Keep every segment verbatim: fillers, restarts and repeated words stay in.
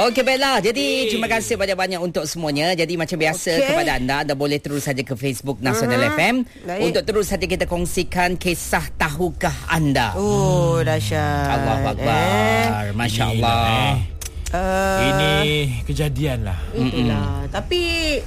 Okey, baiklah. Jadi terima kasih banyak-banyak untuk semuanya. Jadi macam biasa okay. kepada anda, anda boleh terus saja ke Facebook Nasional uh-huh. F M Baik. untuk terus saja kita kongsikan kisah tahukah anda. Oh, dahsyat. Allahu Akbar. Eh. Masya Allah. Eh. Uh, Ini kejadian lah. Itulah. Tapi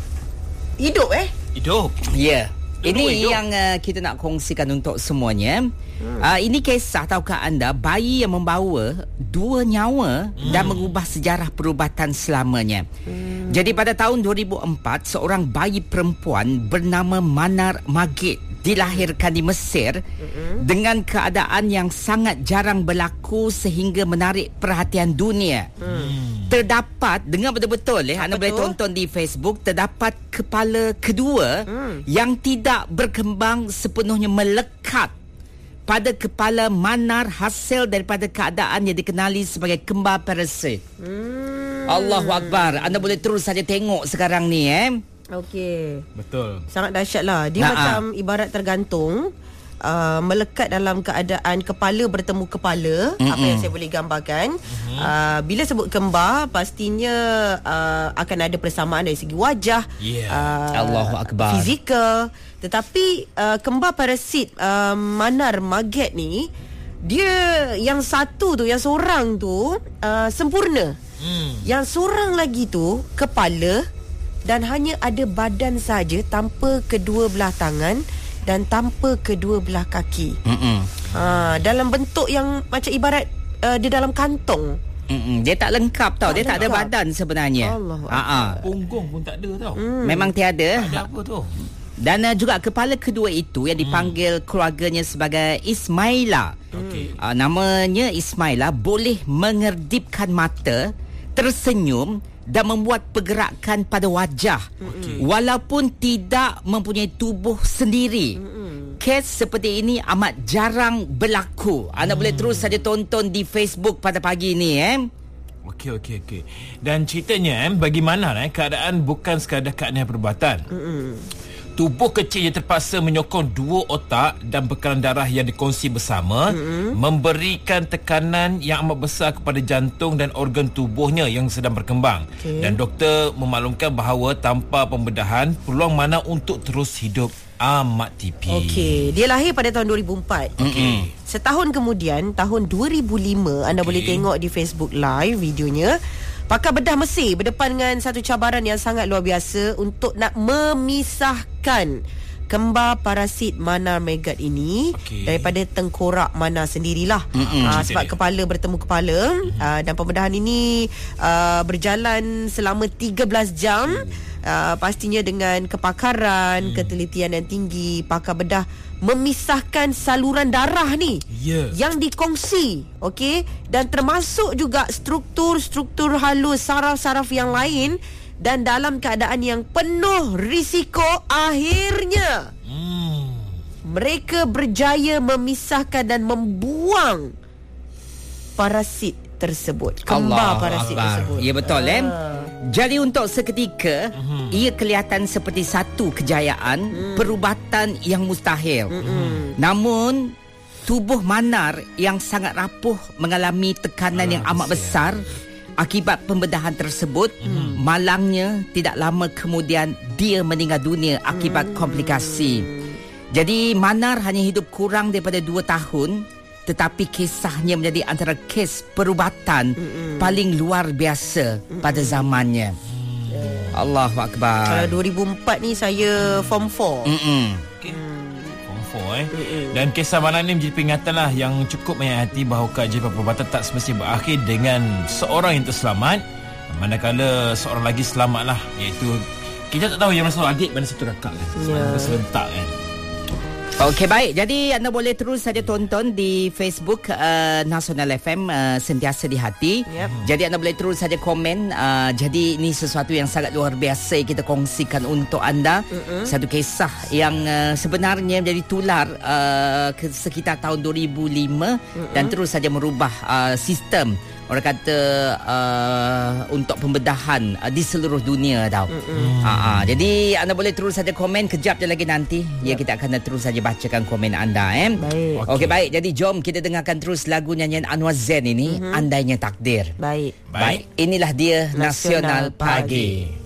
hidup eh? Hidup. Ya. Yeah. Ini yang uh, kita nak kongsikan untuk semuanya. Hmm. Uh, ini kisah tahukah anda bayi yang membawa dua nyawa hmm. dan mengubah sejarah perubatan selamanya. Hmm. Jadi pada tahun dua ribu empat, seorang bayi perempuan bernama Manar Magid dilahirkan di Mesir hmm. dengan keadaan yang sangat jarang berlaku sehingga menarik perhatian dunia. Hmm. Terdapat, dengar betul-betul eh, anda boleh tonton di Facebook, terdapat kepala kedua hmm. yang tidak berkembang sepenuhnya melekat pada kepala Manar hasil daripada keadaan yang dikenali sebagai kembar parasit. Hmm. Allahu Akbar. Anda boleh terus saja tengok sekarang ni eh. Okey. Betul. Sangat dahsyat lah. Dia nah, macam uh. ibarat tergantung. Uh, melekat dalam keadaan kepala bertemu kepala. Mm-mm. Apa yang saya boleh gambarkan. Mm-hmm. uh, Bila sebut kembar, pastinya uh, akan ada persamaan dari segi wajah, yeah. uh, Allahu Akbar, fizikal. Tetapi uh, kembar parasit uh, Manar Magid ni, dia yang satu tu, yang seorang tu uh, sempurna. mm. Yang seorang lagi tu kepala dan hanya ada badan saja, tanpa kedua belah tangan dan tanpa kedua belah kaki. Ha, dalam bentuk yang macam ibarat uh, dia dalam kantong. Mm-mm. Dia tak lengkap tau. Tak dia lengkap. Tak ada badan sebenarnya. Allah. Punggung pun tak ada tau. Mm. Memang tiada. Tak ada apa tu. Dan uh, juga kepala kedua itu yang dipanggil mm. keluarganya sebagai Ismaila. Okay. Uh, namanya Ismaila boleh mengerdipkan mata, tersenyum dan membuat pergerakan pada wajah, okay. walaupun tidak mempunyai tubuh sendiri. Mm-mm. Kes seperti ini amat jarang berlaku. Anda mm. boleh terus saja tonton di Facebook pada pagi ini eh. Okey okey okey. Dan ceritanya eh, bagaimana eh keadaan bukan sekadar keadaan perubatan. Mm-mm. Tubuh kecil yang terpaksa menyokong dua otak dan bekalan darah yang dikongsi bersama mm-hmm. memberikan tekanan yang amat besar kepada jantung dan organ tubuhnya yang sedang berkembang. Okay. Dan doktor memaklumkan bahawa tanpa pembedahan, peluang Mana untuk terus hidup amat tipis. Okey, dia lahir pada tahun dua ribu empat. Okey. Setahun kemudian, tahun dua ribu lima, anda okay. boleh tengok di Facebook Live videonya. Pakar bedah Mesir berdepan dengan satu cabaran yang sangat luar biasa untuk nak memisahkan kembar parasit Manar Magid ini okay. daripada tengkorak Manar sendirilah. Aa, sebab kepala bertemu kepala. Aa, dan pembedahan ini aa, berjalan selama tiga belas jam. Uh, pastinya dengan kepakaran, hmm. ketelitian yang tinggi. Pakar bedah memisahkan saluran darah ni yeah. yang dikongsi, okey, dan termasuk juga struktur-struktur halus, saraf-saraf yang lain, dan dalam keadaan yang penuh risiko. Akhirnya hmm. mereka berjaya memisahkan dan membuang parasit tersebut, kembar parasit tersebut. Ya betul eh. Jadi untuk seketika uh-huh. ia kelihatan seperti satu kejayaan, hmm. perubatan yang mustahil. Uh-huh. Namun tubuh Manar yang sangat rapuh mengalami tekanan uh, yang amat besar. Akibat pembedahan tersebut, uh-huh. malangnya tidak lama kemudian dia meninggal dunia akibat uh-huh. komplikasi. Jadi Manar hanya hidup kurang daripada dua tahun, tetapi kisahnya menjadi antara kes perubatan Mm-mm. paling luar biasa Mm-mm. pada zamannya. Mm. Allahu Akbar. Kalau dua ribu empat ni saya form empat. Okay. Form empat eh. Mm-mm. Dan kisah Manar ni menjadi peringatan lah yang cukup menyayati bahawa keajaiban perubatan tak semestinya berakhir dengan seorang yang terselamat, manakala seorang lagi selamat lah, iaitu kita tak tahu yang mana satu adik, mana satu kakak kan. Yeah. Serentak kan. Okey, baik. Jadi anda boleh terus saja tonton di Facebook uh, Nasional F M uh, sentiasa di hati. Yep. Jadi anda boleh terus saja komen. Uh, jadi ini sesuatu yang sangat luar biasa yang kita kongsikan untuk anda. Mm-mm. Satu kisah yang uh, sebenarnya menjadi tular uh, sekitar tahun dua ribu lima Mm-mm. dan terus saja merubah uh, sistem orang kata uh, untuk pembedahan uh, di seluruh dunia tau. Ha, ha. Jadi anda boleh terus saja komen, kejap je lagi nanti ya kita akan terus saja bacakan komen anda eh. Baik. Okey, baik. Jadi jom kita dengarkan terus lagu nyanyian Anwar Zain ini, mm-hmm. Andainya Takdir. Baik. Baik. Inilah dia Nasional Nasional Pagi. Pagi.